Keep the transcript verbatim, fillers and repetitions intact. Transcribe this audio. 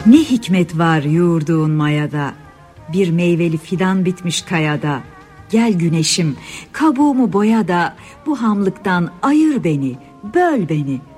Ne hikmet var yoğurduğun mayada, bir meyveli fidan bitmiş kayada. Gel güneşim, kabuğumu boya da bu hamlıktan ayır beni, böl beni.